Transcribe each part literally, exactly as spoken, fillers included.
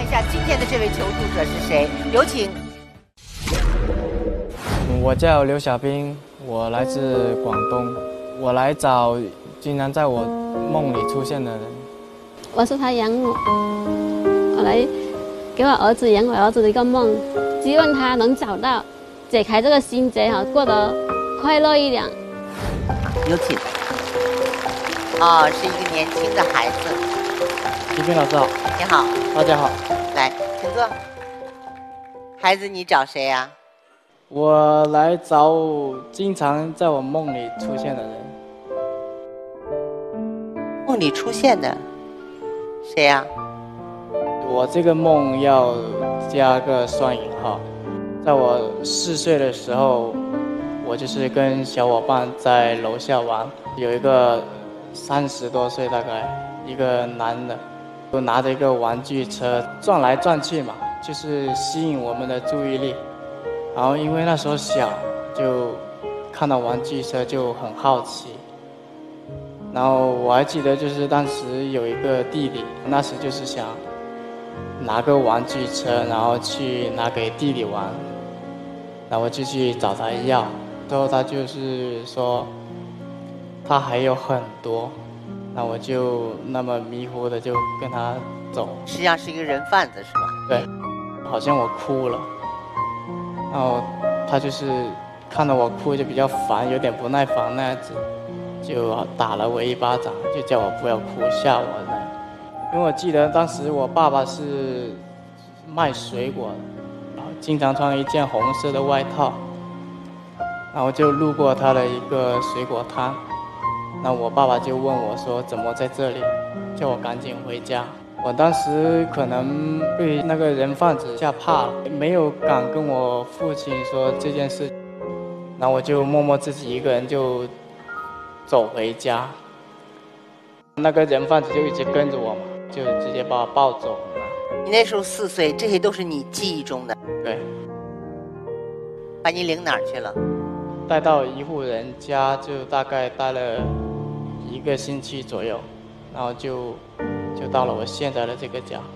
一下今天的这位求助者是谁，有请。 我叫刘小兵，我来自广东，我来找经常在我梦里出现的人。 我是他养母，我来给我儿子圆我儿子的一个梦，希望他能找到解开这个心结，好过得快乐一点。 有请。哦，是一个年轻的孩子。 李斌老师好。 你好。 大家好。 来，请坐。孩子，你找谁呀、啊？ 我来找经常在我梦里出现的人。 梦里出现的谁呀、啊？ 我这个梦要加个双引号。在我四岁的时候，我就是跟小伙伴在楼下玩，有一个三十多岁大概一个男的，就拿着一个玩具车转来转去嘛，就是吸引我们的注意力。然后因为那时候小，就看到玩具车就很好奇。然后我还记得就是当时有一个弟弟，那时就是想拿个玩具车，然后去拿给弟弟玩，然后我就去找他要，最后他就是说他还有很多，那我就那么迷糊的就跟他走。 实际上是一个人贩子是吧？ 对，好像我哭了，然后他就是看到我哭就比较烦，有点不耐烦那样子，就打了我一巴掌，就叫我不要哭，吓我呢。因为我记得当时我爸爸是卖水果的，然后经常穿一件红色的外套，然后就路过他的一个水果摊，那我爸爸就问我说怎么在这里，叫我赶紧回家。我当时可能被那个人贩子吓怕了，没有敢跟我父亲说这件事，然后我就默默自己一个人就走回家。那个人贩子就一直跟着我嘛，就直接把我抱走了。 你那时候四岁，这些都是你记忆中的。 对。 把你领哪儿去了？ 带到一户人家，就大概待了一个星期左右，然后就就到了我现在的这个家。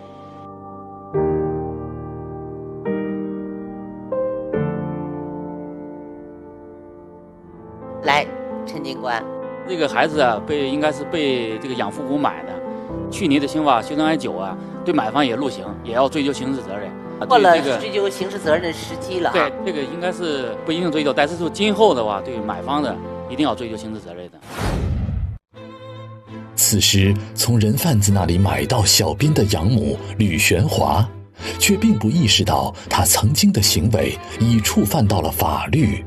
来，陈警官。 这个孩子啊，被应该是被这个养父母买的。去年的刑法修正案九啊，对买方也入刑，也要追究刑事责任。 过了追究刑事责任的时机了、啊。 对，这个应该是不一定追究，但是说今后的话，对买方的一定要追究刑事责任的。 此时，从人贩子那里买到小斌的养母吕玄华，却并不意识到他曾经的行为已触犯到了法律。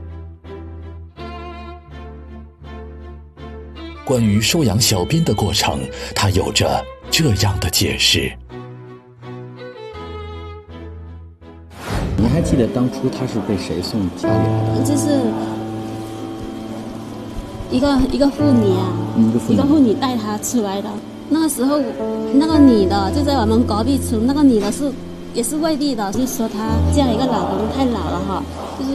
关于收养小斌的过程，他有着这样的解释。 您还记得当初他是被谁送交给他的？ 就是一个一个妇女啊， 嗯、一个妇女， 一个妇女带他出来的。那个时候，那个女的就在我们隔壁村，那个女的是也是外地的，就说她嫁了一个老公太老了哈，就是